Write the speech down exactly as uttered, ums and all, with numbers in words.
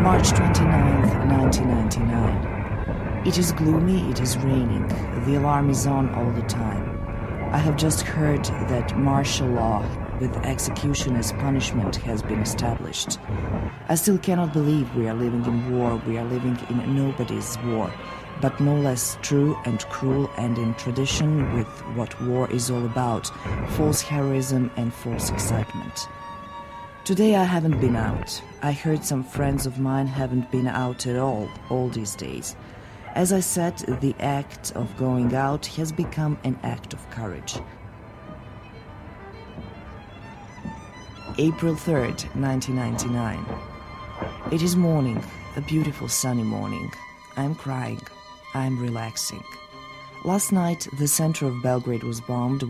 March twenty-ninth, nineteen ninety-nine. It is gloomy, it is raining. The alarm is on all the time. I have just heard that martial law with execution as punishment has been established. I still cannot believe we are living in war, we are living in nobody's war, but no less true and cruel and in tradition with what war is all about, false heroism and false excitement. Today I haven't been out. I heard some friends of mine haven't been out at all, all these days. As I said, the act of going out has become an act of courage. April third, nineteen ninety-nine. It is morning, a beautiful sunny morning. I'm crying. I'm relaxing. Last night, the center of Belgrade was bombed